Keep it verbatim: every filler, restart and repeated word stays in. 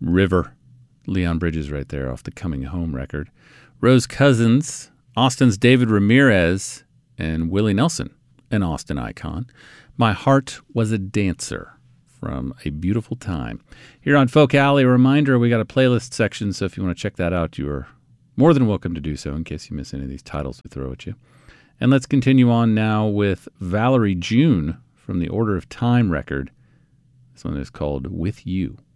River, Leon Bridges right there off the Coming Home record. Rose Cousins, Austin's David Ramirez, and Willie Nelson, an Austin icon. My Heart Was a Dancer from A Beautiful Time. Here on Folk Alley, a reminder, we got a playlist section, so if you want to check that out, you are more than welcome to do so in case you miss any of these titles we throw at you. And let's continue on now with Valerie June from the Order of Time record. This one is called With You.